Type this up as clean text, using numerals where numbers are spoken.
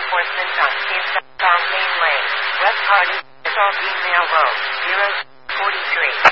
reinforcements on Kingston Main Lane. West Hardy, Assault Email Road, 043.